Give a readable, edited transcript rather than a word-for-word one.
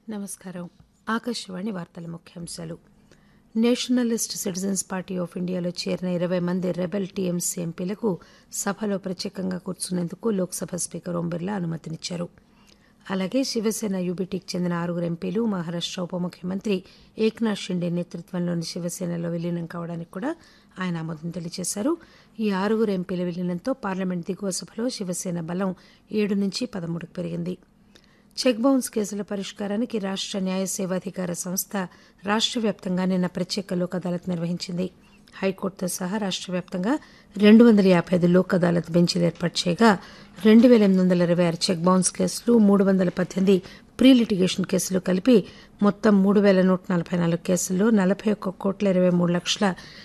నమస్కారం. ఆకాశవాణి వార్తల ముఖ్యాంశాలు. నేషనలిస్ట్ సిటిజన్స్ పార్టీ ఆఫ్ ఇండియాలో చేరిన 20 మంది రెబెల్ టీఎంసీ ఎంపీలకు సభలో ప్రత్యేకంగా కూర్చునేందుకు లోక్సభ స్పీకర్ ఓం బిర్లా అనుమతినిచ్చారు. అలాగే శివసేన యూబీటీకి చెందిన 6 ఎంపీలు మహారాష్ట ఉప ముఖ్యమంత్రి ఏక్నాథ్ షిండే నేతృత్వంలోని శివసేనలో విలీనం కావడానికి కూడా ఆయన ఆమోదం తెలియజేశారు. ఈ 6 ఎంపీల విలీనంతో పార్లమెంట్ దిగువ సభలో శివసేన బలం 7 నుంచి 13కు పెరిగింది. చెక్ బౌన్స్ కేసుల పరిష్కారానికి రాష్ట న్యాయ సేవాధికార సంస్థ రాష్ట వ్యాప్తంగా నిన్న ప్రత్యేక లోక్ అదాలత్ నిర్వహించింది. హైకోర్టుతో సహా రాష్ట వ్యాప్తంగా 255 లోక్ అదాలత్ బెంచీలు ఏర్పాటు చేయగా 2826 చెక్ బౌన్స్ కేసులు, 318 ప్రీ లిటిగేషన్ కేసులు కలిపి మొత్తం 3144 కేసుల్లో 41,23,00,000